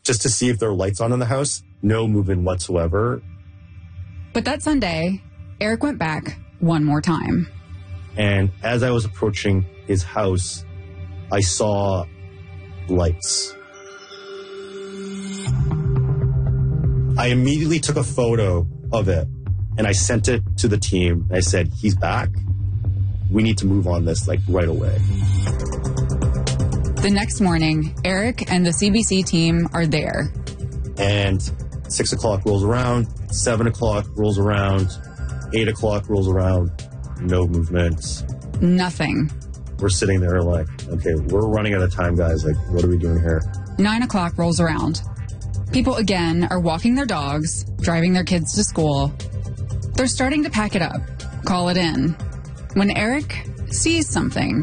just to see if there are lights on in the house. No movement whatsoever. But that Sunday, Eric went back one more time. And as I was approaching his house, I saw lights. I immediately took a photo of it and I sent it to the team. I said, he's back. We need to move on this like right away. The next morning, Eric and the CBC team are there. And 6 o'clock rolls around, 7 o'clock rolls around, 8 o'clock rolls around, no movement. Nothing. We're sitting there like, okay, we're running out of time, guys. Like, what are we doing here? 9 o'clock rolls around. People again are walking their dogs, driving their kids to school. They're starting to pack it up, call it in, when Eric sees something.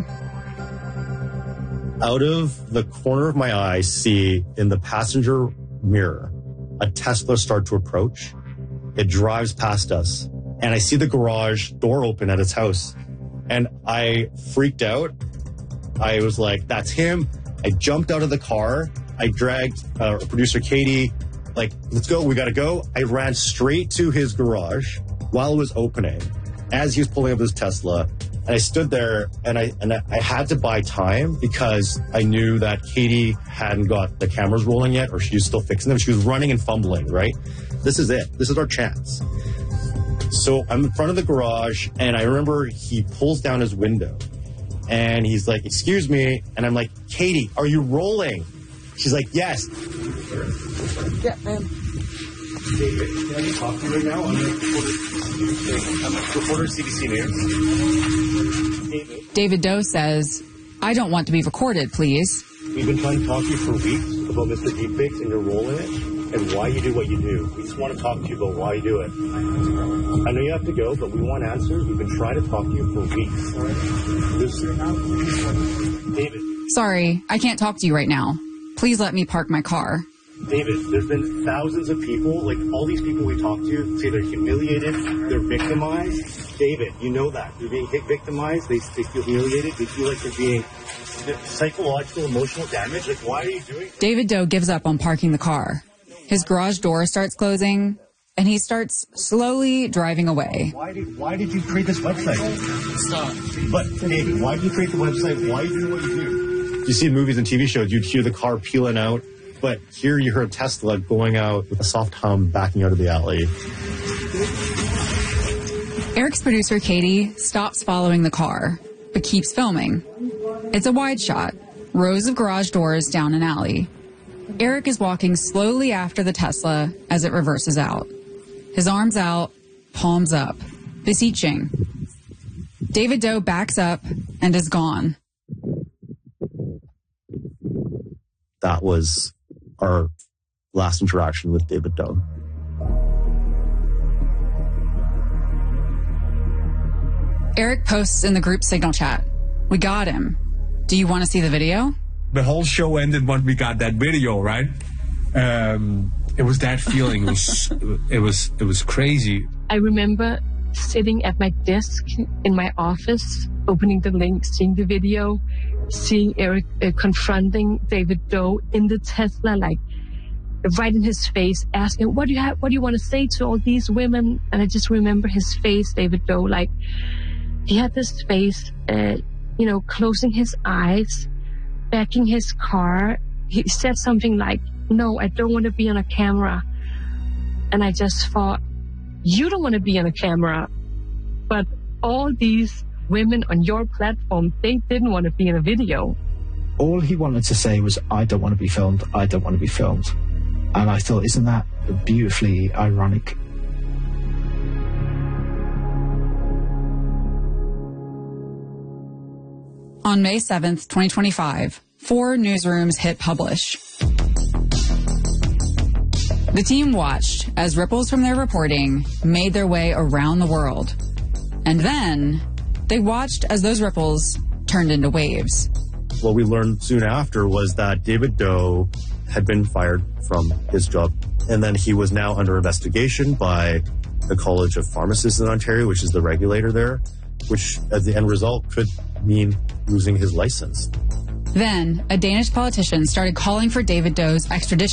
Out of the corner of my eye, see in the passenger mirror, a Tesla start to approach. It drives past us, and I see the garage door open at its house. And I freaked out. I was like, that's him. I jumped out of the car. I dragged producer Katie, like, let's go, we gotta go. I ran straight to his garage while it was opening, as he was pulling up his Tesla. And I stood there and I had to buy time because I knew that Katie hadn't got the cameras rolling yet, or she was still fixing them. She was running and fumbling, right? This is it. This is our chance. So I'm in front of the garage and I remember he pulls down his window and he's like, excuse me. And I'm like, Katie, are you rolling? She's like, yes. Yeah, man. David, can I talk to you right now? I'm a reporter CBC News. David Doe says, I don't want to be recorded, please. We've been trying to talk to you for weeks about Mr. Deepfakes and your role in it and why you do what you do. We just want to talk to you about why you do it. I know you have to go, but we want answers. We've been trying to talk to you for weeks. David. Sorry, I can't talk to you right now. Please let me park my car. David, there's been thousands of people, like all these people we talk to say they're humiliated, they're victimized. David, you know that. They're being victimized, they feel humiliated, they feel like they're being psychological, emotional damage. Like, why are you doing this? David Doe gives up on parking the car. His garage door starts closing, and he starts slowly driving away. Why did you create this website? Stop. But, David, why did you create the website? Why do you do what you do? You see in movies and TV shows, you'd hear the car peeling out. But here you heard Tesla going out with a soft hum, backing out of the alley. Eric's producer, Katie, stops following the car, but keeps filming. It's a wide shot, rows of garage doors down an alley. Eric is walking slowly after the Tesla as it reverses out. His arms out, palms up, beseeching. David Doe backs up and is gone. That was our last interaction with David Doe. Eric posts in the group Signal chat. We got him. Do you want to see the video? The whole show ended when we got that video, right? It was that feeling. It was crazy. I remember sitting at my desk in my office, opening the link, seeing the video, seeing Eric confronting David Doe in the Tesla, like right in his face, asking, what do you want to say to all these women? And I just remember his face, David Doe, like he had this face, closing his eyes, backing his car. He said something like, no, I don't want to be on a camera. And I just thought, you don't want to be on a camera, but all these women on your platform, they didn't want to be in a video. All he wanted to say was, I don't want to be filmed, I don't want to be filmed. And I thought, isn't that beautifully ironic? On May 7th, 2025, 4 newsrooms hit publish. The team watched as ripples from their reporting made their way around the world. And then they watched as those ripples turned into waves. What we learned soon after was that David Doe had been fired from his job. And then he was now under investigation by the College of Pharmacists in Ontario, which is the regulator there, which as the end result could mean losing his license. Then a Danish politician started calling for David Doe's extradition